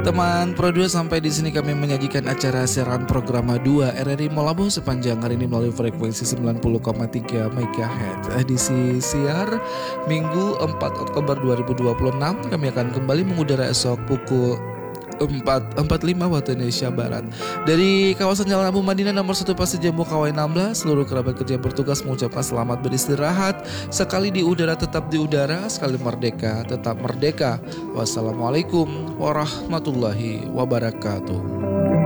Teman Pro 2, sampai di sini kami menyajikan acara siaran program 2 RRI Malabo sepanjang hari ini melalui frekuensi 90,3 MHz. Edisi siar Minggu 4 Oktober 2026. Kami akan kembali mengudara esok pukul 4.45 waktu Indonesia Barat dari kawasan Jalan Abu Madinah nomor 1 Pasir Jambu Kawai 16. Seluruh kerabat kerja yang bertugas mengucapkan selamat beristirahat. Sekali di udara tetap di udara, sekali merdeka tetap merdeka. Wassalamualaikum warahmatullahi wabarakatuh.